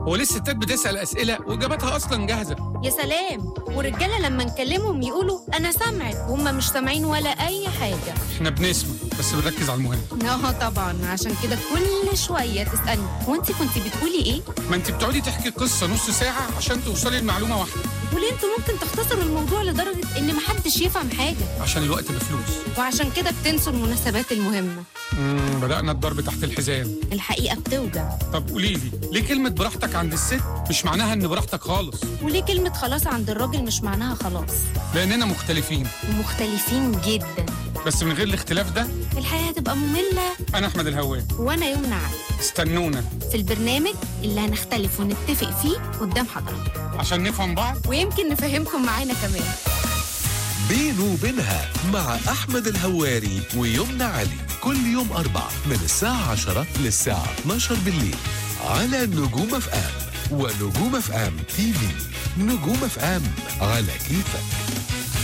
هو ليه الستات بتسأل أسئلة وإجاباتها أصلا جاهزة؟ يا سلام، والرجالة لما نكلمهم يقولوا أنا سامعك وهم مش سامعين ولا أي حاجة. إحنا بنسمع بس بنركز على المهم. طبعا، عشان كده كل شوية تسألني وانت كنت بتقولي إيه؟ ما أنت بتقعدي تحكي قصة نص ساعة عشان توصلي لمعلومة واحدة. وليه انتوا ممكن تختصروا الموضوع لدرجة إن محدش يفهم حاجة؟ عشان الوقت بفلوس. وعشان كده بتنسوا المناسبات المهمة. بدأنا الضرب تحت الحزام. الحقيقة بتوجع. طب قولي لي ليه كلمة براحتك عند الست مش معناها إن براحتك خالص؟ وليه كلمة خلاص عند الراجل مش معناها خلاص؟ لأننا مختلفين. ومختلفين جدا. بس من غير الاختلاف ده الحياة هتبقى مملة. أنا أحمد الهواري. وأنا يمنى علي. استنونا في البرنامج اللي هنختلف ونتفق فيه قدام حضرتك عشان نفهم بعض ويمكن نفهمكم معانا كمان. بينه وبينها مع أحمد الهواري ويمنى علي كل يوم أربع من الساعة 10 للساعة 12 بالليل على نجوم اف ام ونجوم اف ام تي في. نجوم اف ام على كيفك.